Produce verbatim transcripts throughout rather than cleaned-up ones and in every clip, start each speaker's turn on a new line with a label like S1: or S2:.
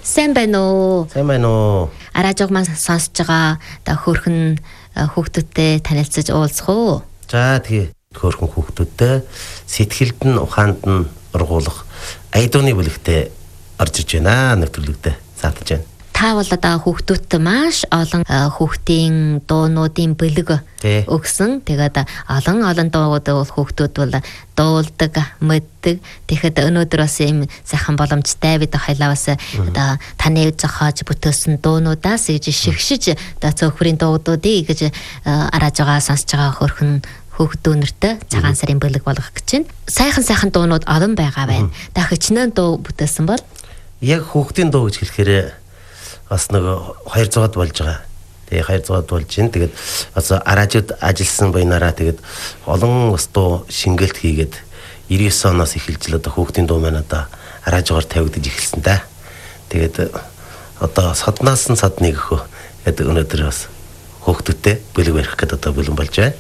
S1: Сайн байна уу?
S2: Сайн байна уу?
S1: Араажиг маань сонсож байгаа та хөөрхөн хүүхдүүдтэй танилцаж уулзах уу?
S2: За тэгээ хөөрхөн хүүхдүүдтэй сэтгэлд нь ухаанд нь ургуулах айдууны бүлэгтээ орж иж байна нэвтрүүлэгтээ заатаж байна.
S1: Та бол одоо хүүхдүүдтэй маш олон хүүхдийн дуунуудын бэлэг өгсөн. Тэгээд олон олон дууууд бол хүүхдүүд бол дуулдаг, мэддэг. Тэгэхэд өнөөдөр бас ийм сайхан боломжтой бид хоёлаа бас одоо таны зохиож бүтээсэн дуунуудаас гэж шигшиж одоо цөөхрийн дуудуудыг гэж арааж байгаа сонсож байгаа хөрхөн хүүхдүүнэртэй цагаан сарын бэлэг болгох гэж байна. Сайхан сайхан дуунууд олон байгаа байна. Та хичнээн дуу бүтээсэн бол
S2: яг хүүхдийн дуу гэж хэлэхээр бас нэг хоёр зууд болж байгаа. Тэгээ хоёр зууд болж байна. Тэгээд бас араажууд ажилласан баянараа тэгээд олон бас дуу шингэлт хийгээд девяносто девять оноос эхэлж л одоо хүүхдийн дуу маань одоо араажгаар тавигдаж эхэлсэн да. Тэгээд одоо содноос нь содны гөхөө. Тэгээд өнөөдөр бас хүүхдүүдтэй бэлэг барих гэдэг одоо бэлэн болж байна.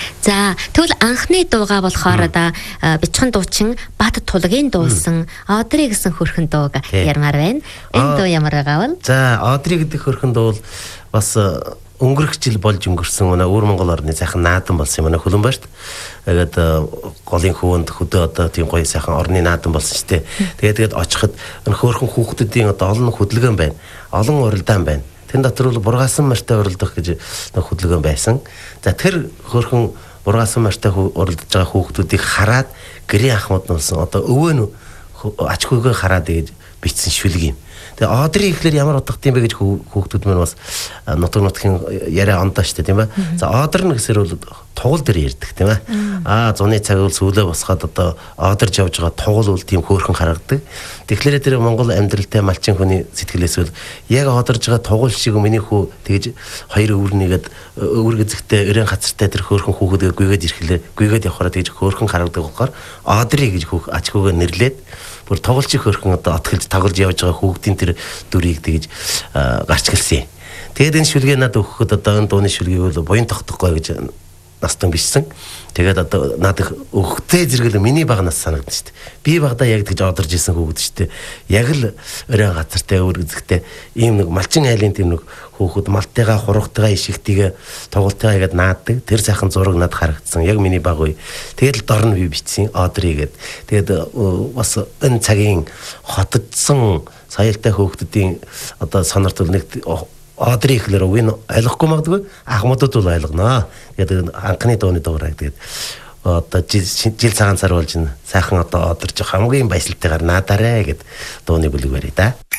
S1: За тэгвэл анхны дууга болохоор одоо бичхэн дуучин Бат Тулгийн дуулсан Одри гэсэн хөрхөн дууг ярмаар байна. Энэ дуу ямар байгаа вэ?
S2: За Одри гэдэг хөрхөн дуу бас өнгөрөх жил болж өнгөрсөн манай өвөр Монгол орны сайхан наадам болсон юм манай Хөлбөмбөөрт. Тэгээд голын хөвөнд хөдөө одоо тийм гоё сайхан орны наадам болсон шүү дээ. Тэгээд тэгээд очиход энэ хөөрхөн хүүхдүүдийн одоо олон хөдөлгөөн байна. Олон уралдаан байна. Тэн дотор бол бургаасан мартай уралдах гэж нэг хөдөлгөөн байсан. За тэр хөрхөн бургаасан мартай уралдаж байгаа хүүхдүүдийг хараад гэрийн ахмад нуулсан одоо өвөө нь ач хүйгээ хараад ингэж бичсэн шүлэг юм. Тэгээ Одри ихлээр ямар утгатай юм бэ гэж хүүхдүүд маань бас нутаг нутгийн яриа ондоо штэ тийм ээ. За Одри нь гэсэр бол тугал дээр ярьдаг тийм ээ. Аа зуны цаг бол сүүлээ босгаад одоо одорж явж байгаа тугал бол тийм хөөрхөн харагдаг. Тэгэхээр тэр Монгол амьдралтай малчин хүний сэтгэлээс бол яг одорж байгаа тугал шиг миний хүү тэгж хоёр өвөрнийгээд өвөр гэзэгтэй өрийн хацартай тэр хөөрхөн хүүхэдгээ гүйгээд ирэхлээр гүйгээд явхаараа тэгж хөөрхөн харагдаг болохоор Одри гэж хүүх ач хүүгээ нэрлээд бүр тоглолчийн хөрхөн одоо отгэлж тоглож явж байгаа хүүхдийн тэр дүрийг тэгж гарч гэлсэн. Тэгээд энэ шүлгээ надад өгөхөд одоо энэ дууны шүлгийг бол буян тогтохгүй гэж настан бичсэн. Тэгээд одоо надад өгөхтэй зэрэгэл миний багнаас санагдсан шүү дээ. Би багада яг тэгж одорж исэн хүүхэд шүү дээ. Яг л өрөө газартай өргөзгтэй ийм нэг малчин айлын тийм нэг хүүхэд малтайгаа хургатайгаа ишигтийгээ тоглолтойгаа игээд нааддаг. Тэр сайхан зураг надад харагдсан. Яг миний баг үе. Тэгээд л дор нь би бичсэн Одри гээд. Тэгээд бас энэ цагийн хотодсон соёлтой хүүхдүүдийн одоо сонирхол нэг Одри ихлээр үгүй ойлгохгүй магадгүй ахмадууд бол ойлгоно. Тэгээд анхны дууны дуурайг тэгээд одоо жил цагаан сар болж сайхан одоо одорж хамгийн баясалтайгаар наадаарэ гэд дууны бүлэг барья да.